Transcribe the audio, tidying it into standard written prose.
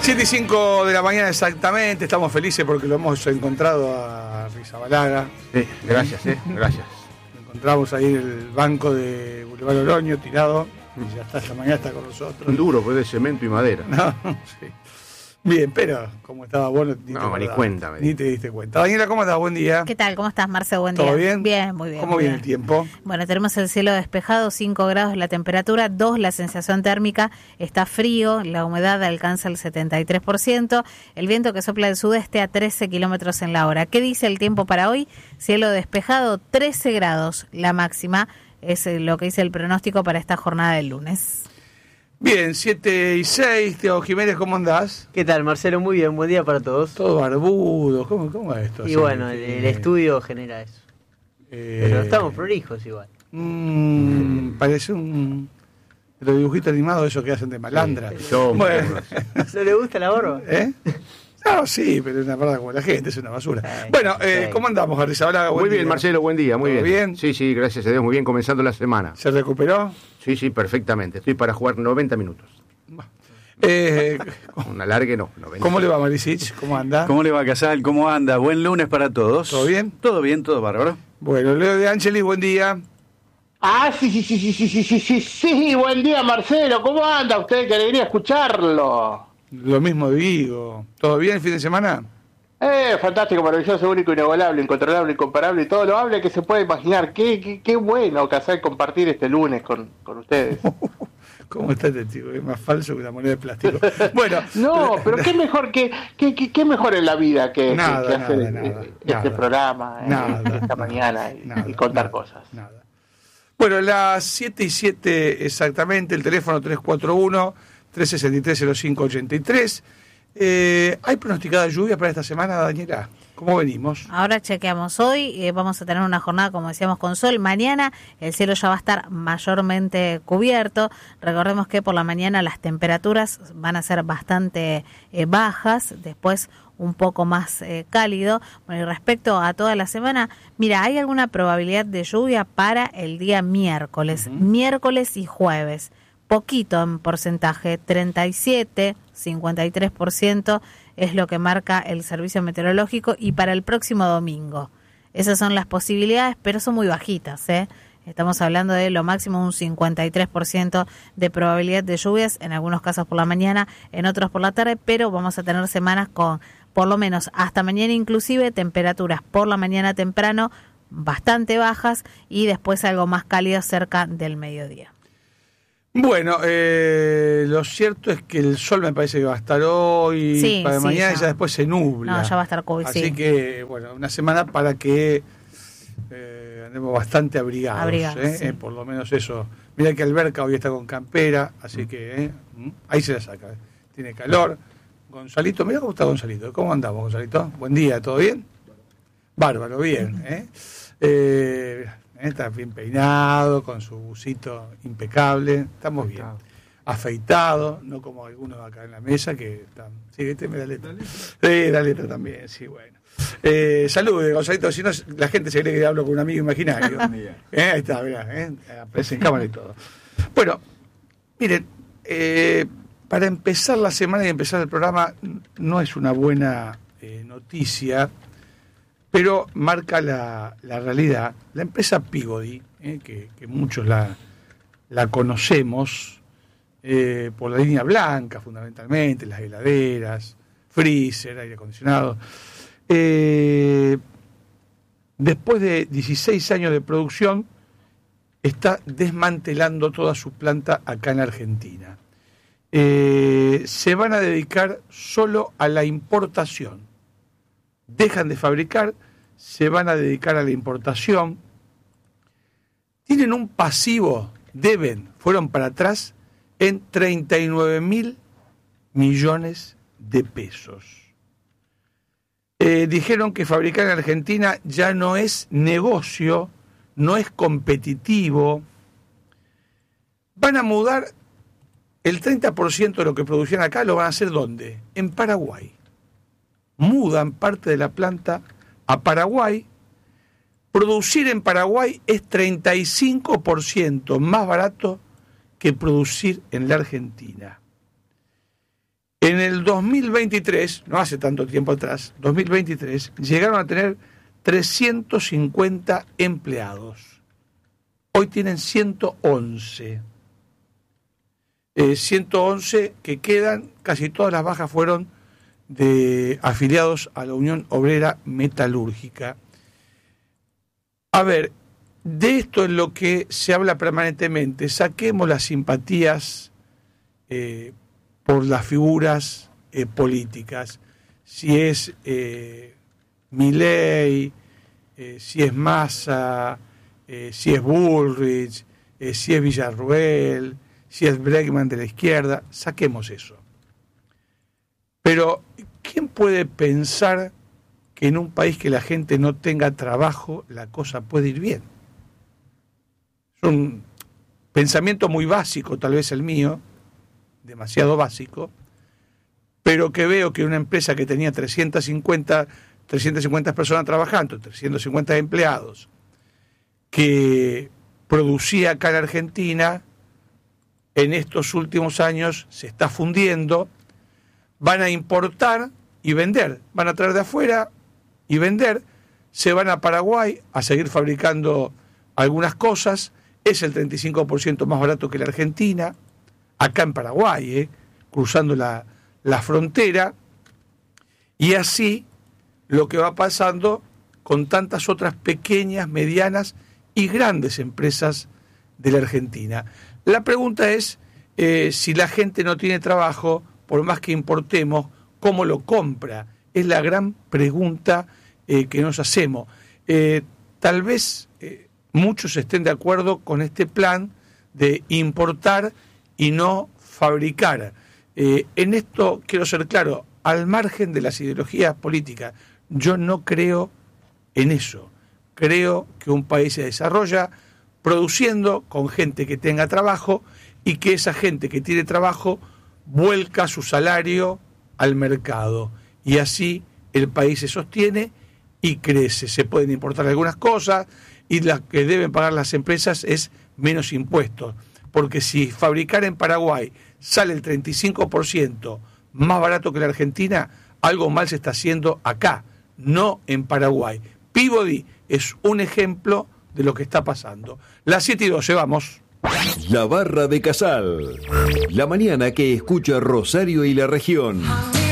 7:05 de la mañana exactamente, estamos felices porque lo hemos encontrado a Rizabalaga. Sí, gracias, gracias. Lo encontramos ahí en el banco de Boulevard Oroño, tirado, y ya está, esta mañana está con nosotros. Un duro, pues de cemento y madera. No, sí. Bien, pero como estaba bueno, ni cuenta. Ni te diste cuenta. Daniela, ¿cómo estás? Buen día. ¿Qué tal? ¿Cómo estás, Marce? Buen día. ¿Todo bien? Bien, muy bien. ¿Cómo viene el tiempo? Bueno, tenemos el cielo despejado, 5 grados la temperatura, 2 la sensación térmica, está frío, la humedad alcanza el 73%, el viento que sopla del sudeste a 13 kilómetros en la hora. ¿Qué dice el tiempo para hoy? Cielo despejado, 13 grados la máxima, es lo que dice el pronóstico para esta jornada del lunes. Bien, 7:06, Teo Jiménez, ¿cómo andás? ¿Qué tal, Marcelo? Muy bien, buen día para todos. Todo barbudo, ¿cómo es esto? Y bueno, el estudio genera eso. Pero estamos prolijos igual. Parece un... Los dibujitos animados, esos que hacen de malandra. Sí, bueno. ¿No le gusta la barba? No, sí, pero es una verdad como la gente, es una basura. Bueno, ¿cómo andamos, Arrizabalaga? Muy bien, Marcelo, buen día, muy ¿Todo bien. bien? Sí, gracias a Dios, muy bien, comenzando la semana. ¿Se recuperó? Sí, perfectamente. Estoy para jugar 90 minutos. Un alargue no, 90. ¿Cómo le va, Maricich? ¿Cómo anda? ¿Cómo le va, Casal? ¿Cómo anda? Buen lunes para todos. ¿Todo bien? Todo bien, todo bárbaro. Bueno, Leo de Ángeles, buen día. Sí, buen día, Marcelo. ¿Cómo anda usted? Que alegría escucharlo. Lo mismo digo. ¿Todo bien el fin de semana? Fantástico, maravilloso, único, inigualable, incontrolable, incomparable y todo lo hable que se puede imaginar. Qué bueno, Casal, compartir este lunes con ustedes. ¿Cómo está este tipo? Es más falso que una moneda de plástico. Bueno. No, pero qué mejor qué mejor en la vida que hacer este programa esta mañana y contar cosas. Nada. Bueno, las 7:07 exactamente, el teléfono 341-363-0583. ¿Hay pronosticada lluvia para esta semana, Daniela? ¿Cómo venimos? Ahora chequeamos. Hoy vamos a tener una jornada, como decíamos, con sol. Mañana el cielo ya va a estar mayormente cubierto. Recordemos que por la mañana las temperaturas van a ser bastante bajas, después un poco más cálido. Bueno, y respecto a toda la semana, mira, hay alguna probabilidad de lluvia para el día miércoles, miércoles y jueves. Poquito en porcentaje, 37, 53% es lo que marca el servicio meteorológico, y para el próximo domingo. Esas son las posibilidades, pero son muy bajitas, Estamos hablando de lo máximo un 53% de probabilidad de lluvias, en algunos casos por la mañana, en otros por la tarde, pero vamos a tener semanas con, por lo menos hasta mañana inclusive, temperaturas por la mañana temprano bastante bajas y después algo más cálido cerca del mediodía. Bueno, lo cierto es que el sol me parece que va a estar hoy, para mañana, y ya después se nubla. No, ya va a estar COVID, Así que, bueno, una semana para que andemos bastante abrigados. Por lo menos eso. Mira que Alberca hoy está con campera, así que ahí se la saca. Tiene calor. Gonzalito, mira cómo está Gonzalito. ¿Cómo andamos, Gonzalito? Buen día, ¿todo bien? Bárbaro, bien. Está bien peinado, con su busito impecable, estamos bien. Afeitado, no como algunos acá en la mesa que están... Sí, me da letra. Sí, da letra también, sí, bueno. Salude, Gonzalito, si no la gente se cree que hablo con un amigo imaginario. Ahí está, mirá, aparece en cámara y todo. Bueno, miren, para empezar la semana y empezar el programa, no es una buena noticia, pero marca la realidad. La empresa Peabody, que muchos la conocemos por la línea blanca, fundamentalmente, las heladeras, freezer, aire acondicionado. Después de 16 años de producción, está desmantelando toda su planta acá en Argentina. Se van a dedicar solo a la importación. Dejan de fabricar, se van a dedicar a la importación. Tienen un pasivo, fueron para atrás en 39.000 millones de pesos. Dijeron que fabricar en Argentina ya no es negocio, no es competitivo. Van a mudar el 30% de lo que producían acá, lo van a hacer ¿dónde? En Paraguay. Mudan parte de la planta a Paraguay. Producir en Paraguay es 35% más barato que producir en la Argentina. En el 2023, no hace tanto tiempo atrás, 2023, llegaron a tener 350 empleados. Hoy tienen 111. 111 que quedan, casi todas las bajas fueron de afiliados a la Unión Obrera Metalúrgica. A ver, de esto es lo que se habla permanentemente. Saquemos las simpatías por las figuras políticas. Si es Milei, si es Massa, si es Bullrich, si es Villarruel, si es Bregman de la izquierda, saquemos eso. Pero, ¿quién puede pensar que en un país que la gente no tenga trabajo, la cosa puede ir bien? Es un pensamiento muy básico, tal vez el mío, demasiado básico, pero que veo que una empresa que tenía 350 personas trabajando, 350 empleados, que producía acá en Argentina, en estos últimos años se está fundiendo, van a importar y vender, van a traer de afuera y vender, se van a Paraguay a seguir fabricando algunas cosas, es el 35% más barato que la Argentina, acá en Paraguay, cruzando la frontera, y así lo que va pasando con tantas otras pequeñas, medianas y grandes empresas de la Argentina. La pregunta es si la gente no tiene trabajo, por más que importemos, ¿cómo lo compra? Es la gran pregunta que nos hacemos. Tal vez muchos estén de acuerdo con este plan de importar y no fabricar. En esto quiero ser claro, al margen de las ideologías políticas, yo no creo en eso. Creo que un país se desarrolla produciendo con gente que tenga trabajo y que esa gente que tiene trabajo vuelca su salario al mercado. Y así el país se sostiene y crece. Se pueden importar algunas cosas y las que deben pagar las empresas es menos impuestos. Porque si fabricar en Paraguay sale el 35% más barato que la Argentina, algo mal se está haciendo acá, no en Paraguay. Peabody es un ejemplo de lo que está pasando. Las 7:12, vamos. La Barra de Casal. La mañana que escucha Rosario y la región.